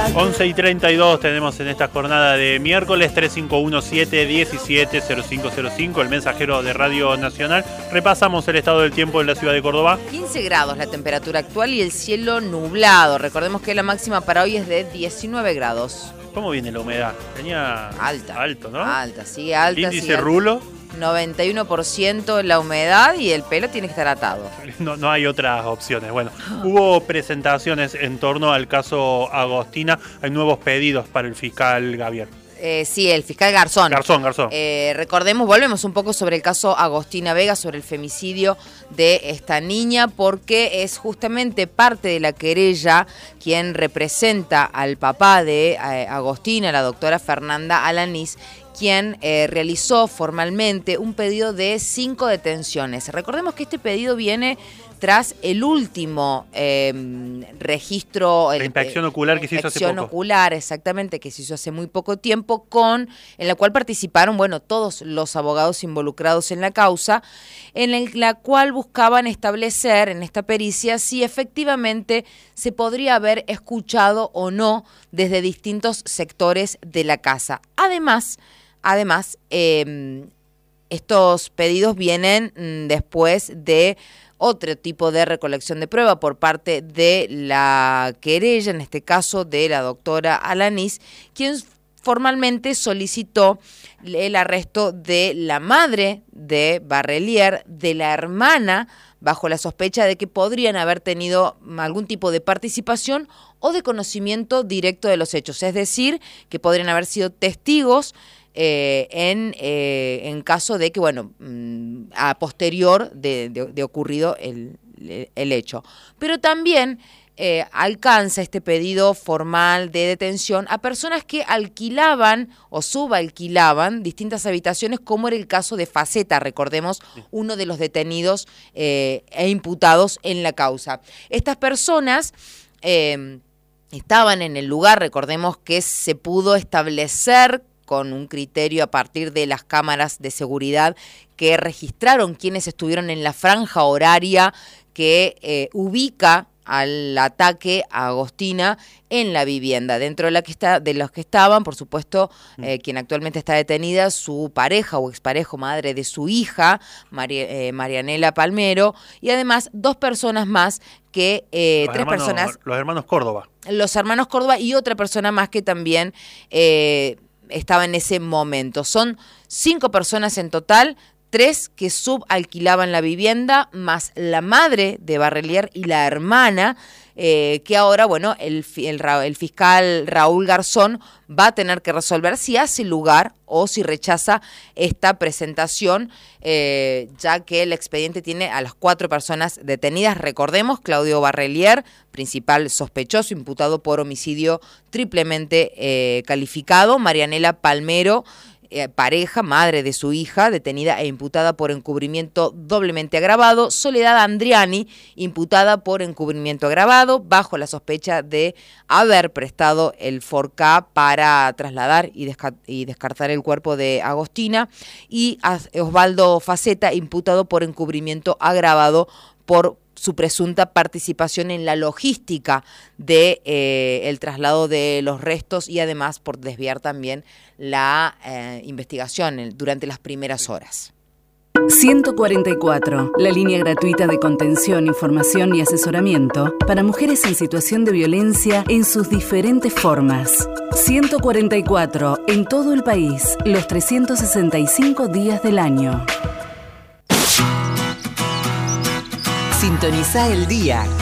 11:32 tenemos en esta jornada de miércoles. 3517-170505, el mensajero de Radio Nacional. Repasamos el estado del tiempo en la ciudad de Córdoba. 15 grados la temperatura actual y el cielo nublado. Recordemos que la máxima para hoy es de 19 grados. ¿Cómo viene la humedad? Tenía alto, ¿no? Alta, sigue alta. Índice rulo. 91% la humedad y el pelo tiene que estar atado. No hay otras opciones. Bueno, hubo presentaciones en torno al caso Agostina. Hay nuevos pedidos para el fiscal Gavier. Sí, el fiscal Garzón. Garzón. Recordemos, volvemos un poco sobre el caso Agostina Vega, sobre el femicidio de esta niña, porque es justamente parte de la querella quien representa al papá de Agostina, la doctora Fernanda Alanís, quien realizó formalmente un pedido de 5 detenciones. Recordemos que este pedido viene tras el último registro... La inspección ocular que se hizo hace poco. Inspección ocular, exactamente, que se hizo hace muy poco tiempo, en la cual participaron, todos los abogados involucrados en la causa, en la cual buscaban establecer en esta pericia si efectivamente se podría haber escuchado o no desde distintos sectores de la casa. Además, estos pedidos vienen después de otro tipo de recolección de prueba por parte de la querella, en este caso de la doctora Alanís, quien formalmente solicitó el arresto de la madre de Barrelier, de la hermana, bajo la sospecha de que podrían haber tenido algún tipo de participación o de conocimiento directo de los hechos, es decir, que podrían haber sido testigos en caso de que, a posterior de ocurrido el hecho. Pero también alcanza este pedido formal de detención a personas que alquilaban o subalquilaban distintas habitaciones, como era el caso de Faceta, recordemos, uno de los detenidos e imputados en la causa. Estas personas estaban en el lugar, recordemos que se pudo establecer con un criterio a partir de las cámaras de seguridad que registraron quienes estuvieron en la franja horaria que ubica al ataque a Agostina en la vivienda. Dentro de los que estaban, por supuesto, quien actualmente está detenida, su pareja o exparejo, madre de su hija, Marianela Palmero, y además 2 personas más que... tres personas... Los hermanos Córdoba. Los hermanos Córdoba y otra persona más que también... estaba en ese momento. Son 5 personas en total, 3 que subalquilaban la vivienda, más la madre de Barrelier y la hermana, que ahora, el fiscal Raúl Garzón va a tener que resolver si hace lugar o si rechaza esta presentación, ya que el expediente tiene a las 4 personas detenidas. Recordemos, Claudio Barrelier, principal sospechoso, imputado por homicidio triplemente calificado. Marianela Palmero, pareja, madre de su hija, detenida e imputada por encubrimiento doblemente agravado. Soledad Andriani, imputada por encubrimiento agravado, bajo la sospecha de haber prestado el Forca para trasladar y descartar el cuerpo de Agostina. Y Osvaldo Faceta, imputado por encubrimiento agravado por su presunta participación en la logística de el traslado de los restos y además por desviar también la investigación durante las primeras horas. 144, la línea gratuita de contención, información y asesoramiento para mujeres en situación de violencia en sus diferentes formas. 144, en todo el país, los 365 días del año. Sintoniza el día